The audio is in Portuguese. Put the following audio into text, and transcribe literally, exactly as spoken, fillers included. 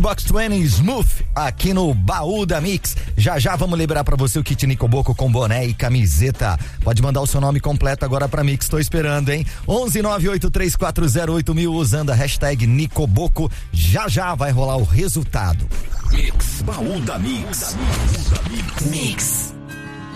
Matchbox vinte Smooth aqui no Baú da Mix. Já já vamos liberar pra você o kit Nicoboco com boné e camiseta. Pode mandar o seu nome completo agora pra Mix, tô esperando, hein? onze nove oito três quatro zero oito mil usando a hashtag Nicoboco. Já já vai rolar o resultado. Mix, Baú da Mix. Mix.